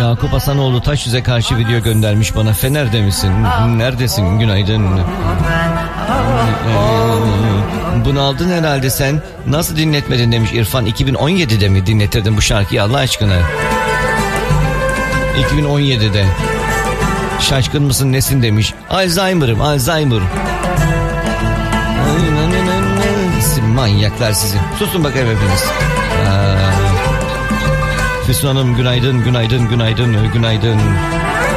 Yakup Hasanoğlu Taşyüz'e karşı video göndermiş bana. Fener'de misin? Neredesin? Günaydın. Bunu aldın herhalde sen. Nasıl dinletmedin demiş İrfan. 2017'de mi dinletirdin bu şarkıyı Allah aşkına? 2017'de. Şaşkın mısın nesin demiş. Alzheimer'ım. Manyaklar sizi. Susun bakayım hepiniz. Füsun Hanım günaydın.